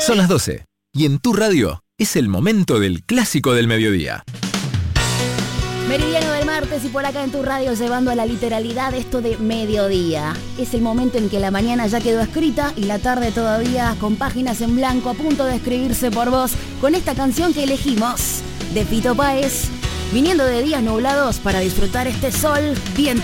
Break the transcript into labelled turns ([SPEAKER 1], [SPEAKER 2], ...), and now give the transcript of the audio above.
[SPEAKER 1] Son las 12 y en tu radio es el momento del clásico del mediodía.
[SPEAKER 2] Meridiano del martes y por acá en tu radio llevando a la literalidad esto de mediodía. Es el momento en que la mañana ya quedó escrita y la tarde todavía con páginas en blanco a punto de escribirse por vos con esta canción que elegimos de Fito Páez, viniendo de días nublados para disfrutar este sol bien